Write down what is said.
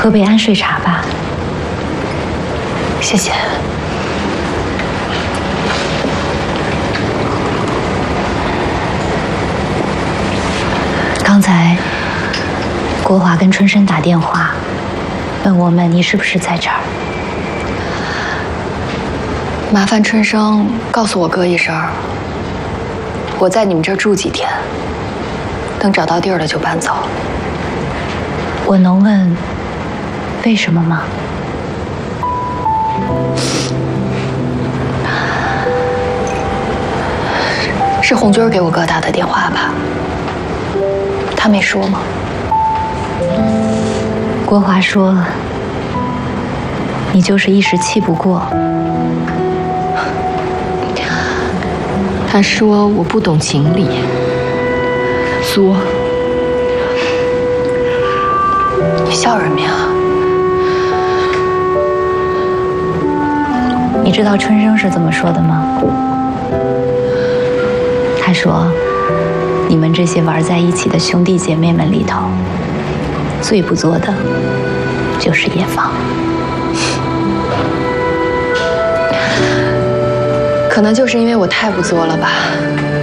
喝杯安睡茶吧。 谢谢。 刚才国华跟春生打电话，问我们你是不是在这儿。 麻烦春生告诉我哥一声，我在你们这儿住几天，等找到地儿了就搬走。 我能问为什么吗？ 是红军给我哥打的电话吧？他没说吗？ 国华说，你就是一时气不过。 他说我不懂情理，作。 你笑什么呀？ 你知道春生是怎么说的吗？他说，你们这些玩在一起的兄弟姐妹们里头，最不作的就是叶芳。 可能就是因为我太不作了吧。